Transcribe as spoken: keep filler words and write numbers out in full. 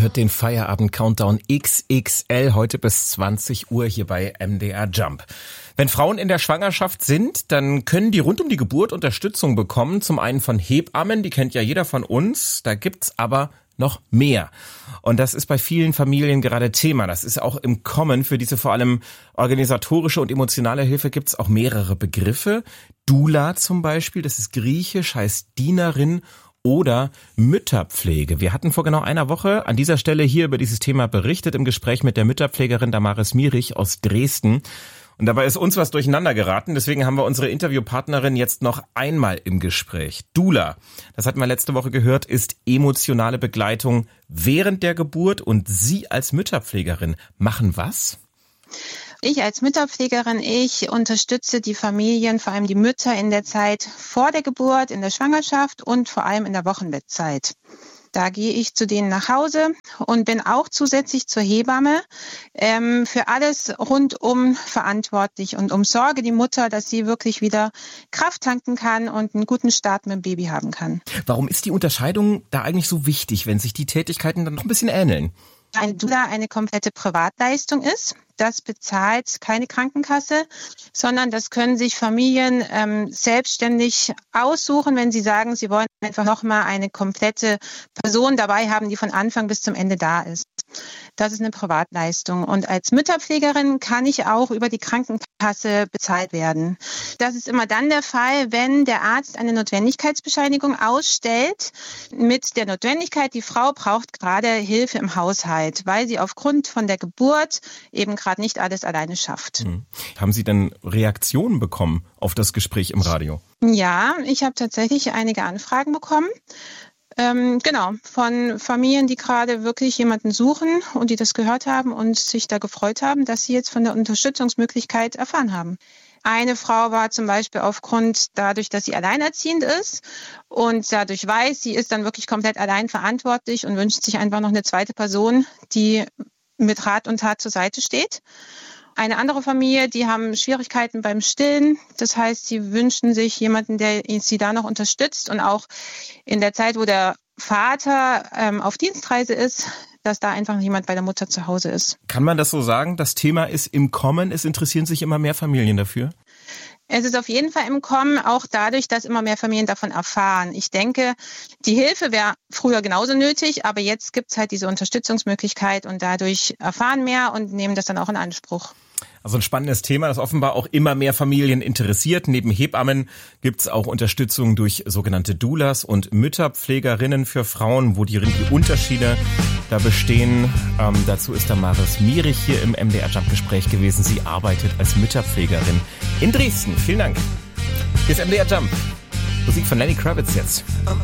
hört den Feierabend-Countdown X X L heute bis zwanzig Uhr hier bei M D R Jump. Wenn Frauen in der Schwangerschaft sind, dann können die rund um die Geburt Unterstützung bekommen. Zum einen von Hebammen, die kennt ja jeder von uns. Da gibt's aber noch mehr. Und das ist bei vielen Familien gerade Thema. Das ist auch im Kommen. Für diese vor allem organisatorische und emotionale Hilfe gibt's auch mehrere Begriffe. Doula zum Beispiel, das ist griechisch, heißt Dienerin oder Mütterpflege. Wir hatten vor genau einer Woche an dieser Stelle hier über dieses Thema berichtet im Gespräch mit der Mütterpflegerin Damaris Mierich aus Dresden. Und dabei ist uns was durcheinander geraten. Deswegen haben wir unsere Interviewpartnerin jetzt noch einmal im Gespräch. Doula, das hatten wir letzte Woche gehört, ist emotionale Begleitung während der Geburt. Und Sie als Mütterpflegerin machen was? Ich als Mütterpflegerin, ich unterstütze die Familien, vor allem die Mütter in der Zeit vor der Geburt, in der Schwangerschaft und vor allem in der Wochenbettzeit. Da gehe ich zu denen nach Hause und bin auch zusätzlich zur Hebamme ähm, für alles rundum verantwortlich und umsorge die Mutter, dass sie wirklich wieder Kraft tanken kann und einen guten Start mit dem Baby haben kann. Warum ist die Unterscheidung da eigentlich so wichtig, wenn sich die Tätigkeiten dann noch ein bisschen ähneln? Ein Doula eine komplette Privatleistung ist. Das bezahlt keine Krankenkasse, sondern das können sich Familien ähm, selbstständig aussuchen, wenn sie sagen, sie wollen einfach nochmal eine komplette Person dabei haben, die von Anfang bis zum Ende da ist. Das ist eine Privatleistung. Und als Mütterpflegerin kann ich auch über die Krankenkasse bezahlt werden. Das ist immer dann der Fall, wenn der Arzt eine Notwendigkeitsbescheinigung ausstellt mit der Notwendigkeit, die Frau braucht gerade Hilfe im Haushalt, weil sie aufgrund von der Geburt eben gerade nicht alles alleine schafft. Hm. Haben Sie denn Reaktionen bekommen auf das Gespräch im Radio? Ja, ich habe tatsächlich einige Anfragen bekommen. Ähm, genau, von Familien, die gerade wirklich jemanden suchen und die das gehört haben und sich da gefreut haben, dass sie jetzt von der Unterstützungsmöglichkeit erfahren haben. Eine Frau war zum Beispiel aufgrund dadurch, dass sie alleinerziehend ist und dadurch weiß, sie ist dann wirklich komplett allein verantwortlich und wünscht sich einfach noch eine zweite Person, die mit Rat und Tat zur Seite steht. Eine andere Familie, die haben Schwierigkeiten beim Stillen. Das heißt, sie wünschen sich jemanden, der sie da noch unterstützt und auch in der Zeit, wo der Vater ähm, auf Dienstreise ist, dass da einfach jemand bei der Mutter zu Hause ist. Kann man das so sagen? Das Thema ist im Kommen. Es interessieren sich immer mehr Familien dafür? Es ist auf jeden Fall im Kommen, auch dadurch, dass immer mehr Familien davon erfahren. Ich denke, die Hilfe wäre früher genauso nötig, aber jetzt gibt es halt diese Unterstützungsmöglichkeit und dadurch erfahren mehr und nehmen das dann auch in Anspruch. Also ein spannendes Thema, das offenbar auch immer mehr Familien interessiert. Neben Hebammen gibt's auch Unterstützung durch sogenannte Doulas und Mütterpflegerinnen für Frauen, wo die, die Unterschiede da bestehen. Ähm, dazu ist Damaris Mierich hier im M D R Jump Gespräch gewesen. Sie arbeitet als Mütterpflegerin in Dresden. Vielen Dank. Hier ist M D R Jump. Musik von Lenny Kravitz jetzt.